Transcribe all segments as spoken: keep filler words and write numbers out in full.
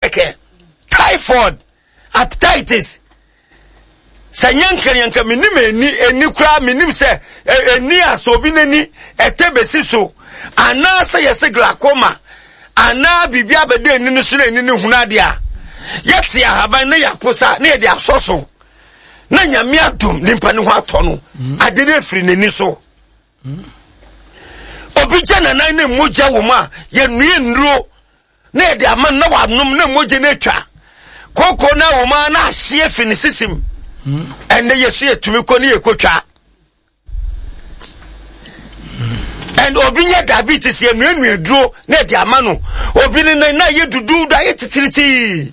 keke typhoid hepatitis sanyanka yanka minim eni eni kura minim se eni asobi nani etebesi so ana se yese glaucoma ana bibia bede eni no so eni ne hunade a yete ahaban na yaposa na yede asoso na nyame adom nimpa ne ho atono ade ne firi nani so obi jana na ne moja wo ma ye nue nro na yede aman na wanom na moja na twa koko na wo ma na ahye fini system and yesu yetumi ko ne yekotwa and obi nya diabetes ye nue nue duro na yede amano obi ne na ye dudu da ye titiriti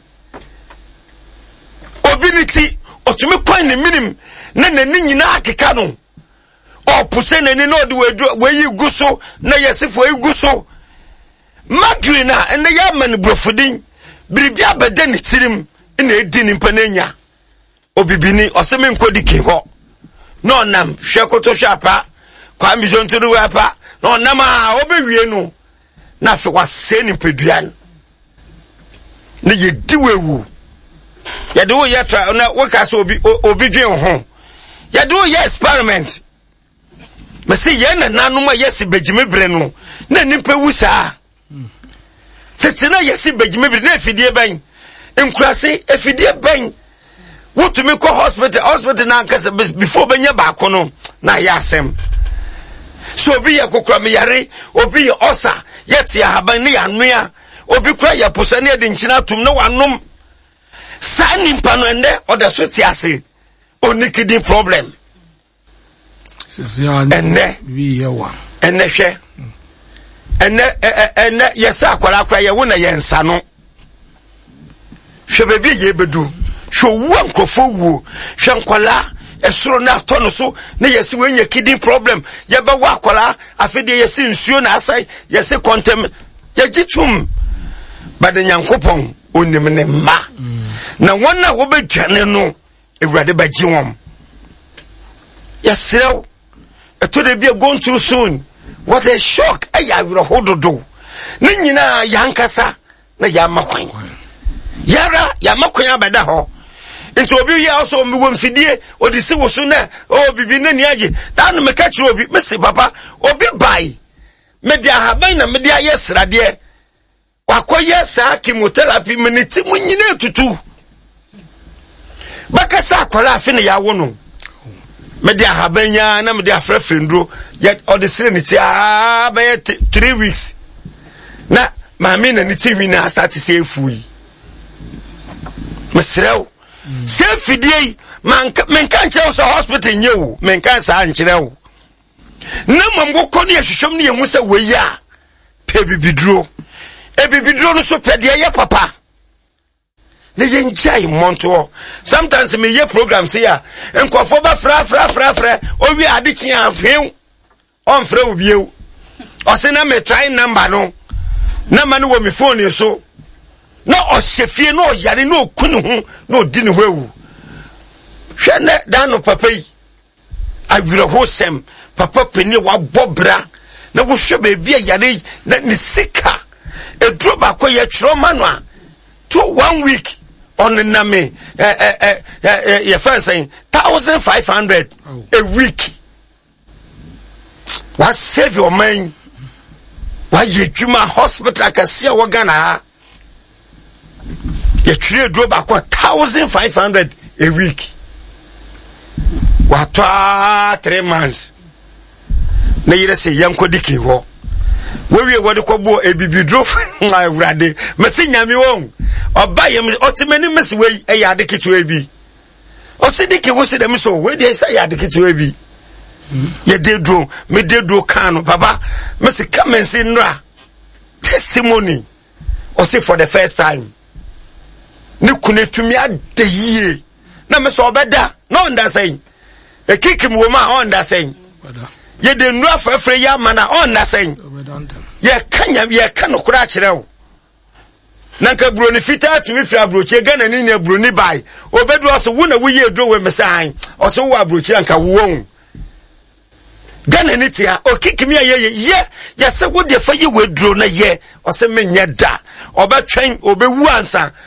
obi ni ti otumi kwan ne minim na nani nyina akeka no opuse nani no de weyi guso na yesefo yi guso magrina and ya man brofudin biribia bede ne tirim na edi ni mpanenya obibini oseme nkodi kinho no nam hwekoto hwapa kwa mizontu wapa no nam a obewie no na fe wase ni peduan ne yedi wewu yede wo yetra na wakaso obi obi dwen ho yede wo ye experiment mesi ye na nanuma yesi begime bre no na nimpa wusa fetina yesi begime bre na afidie ban enkurase afidie ban wotumi ko hospital hospital na nkase before benya ba kono na yasem so obi ye kokura me yare obi ye osa yete ahaban ne yanua obi kura ya posa ne de nchina tum na wanom sa nimpa no ende oda so ti ase onikidi problem enne wi yewa enne hwe enne enne yesa akwara akwara ye wona yensa no hwe bebi ye bedu hwe wu ankofo wu hwe nkwala esoro na atono so na yesi wenye kidney problem ye be wa akwara afede yesi nsuo na asai yesi kontem ye gitum bade nyankopon onim ne ma na wona wo bedwane no ewurade baji won yesrew eto de bia going too soon what a shock aya wiro hododo ne nyina yankasa na ya makwan yara ya makwan abeda ho nti obi ya also mi wo mfidie odisi wo so na o bibi na ni age dan me ka kire obi me se papa obi bai me dia haban na me dia yesrade wakoye sa chemotherapy minute munyina tutu bakasa akola afi na ya wono me dia habanya na me dia frefrendro yet odisire ni ti ah ba three weeks na mami na ni ti wina start say fui mesrew se fidie man men kan che so hospital nyewu men kan sa ankirew na mamgo koni ehwehwem ne yehu se weyi a pe bibidro e bibidro no so pede ye papa ne yenjai monto sometimes me ye program say ya enkofo ba fra fra fra fra owi adichi anfew on fra obiew o se na me try number no na ma no wo me phone so na o shefie no yare no kunu hu no di ne hwewu hwe ne dan no papa yi awire hosem papa peni wa bobra na wo hwe ba bia yare na ni sika e dro ba ko ye twro manwa to one week on the name eh eh eh your friend saying one thousand five hundred a week. What save your mind? Why you juma hospital can see a Ghana? You trade drove back one thousand five hundred a week. What three months? Na you say yanko diki wo. We what ko bo e bibi drove my rade. Me say nyame won. Oba yem otimani mesi we e ya diki to ebi. O se diki wo se dem so we dey say ya diki to ebi. Ye dey do me dey do kan papa me say come and see nra testimony. O say for the first time. Ni kunetumi adeyie. Na me so obeda no understand. E kikim wo ma understand. Ye de nra frefre ya mana understand. Ye kanya ye kanu kura kirewo. Nanka broni fita tumi fra broche Ghana ni na broni bai obedu oso wo na wuye do we mesan oso wo abroche anka wo Ghana ni tia okikimi ye ye ye se wo de fa ye we dro na ye ose menye da obetwen obewu ansa